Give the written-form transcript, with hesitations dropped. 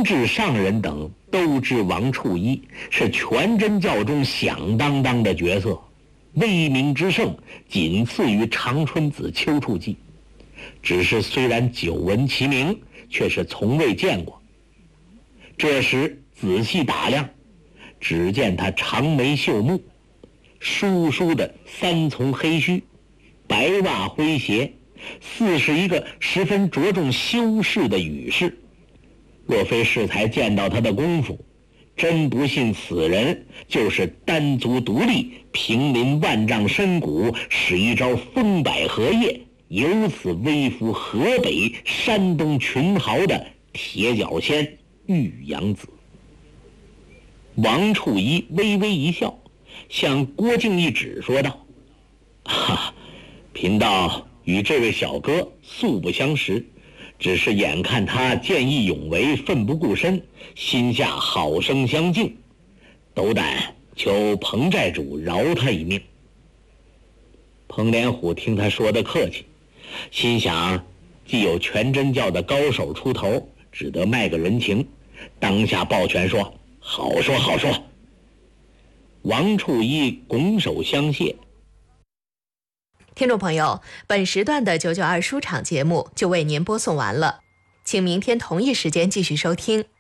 至上人等都知王处一是全真教中响当当的角色，威名之盛仅次于长春子丘处机。只是虽然久闻其名，却是从未见过。这时仔细打量，只见他长眉秀目，疏疏的三丛黑须，白袜灰鞋，似是一个十分着重修饰的语士。若非适才见到他的功夫，真不信此人就是单足独立，平临万丈深谷，使一招风摆荷叶，由此微服河北山东群豪的铁脚仙玉阳子。王处一微微一笑，向郭靖一指说道：哈，贫道与这位小哥素不相识，只是眼看他见义勇为，奋不顾身，心下好生相敬，斗胆求彭寨主饶他一命。彭连虎听他说的客气，心想既有全真教的高手出头，只得卖个人情，当下抱拳说：好说好说。王处一拱手相谢。 听众朋友，本时段的992书场节目就为您播送完了，请明天同一时间继续收听。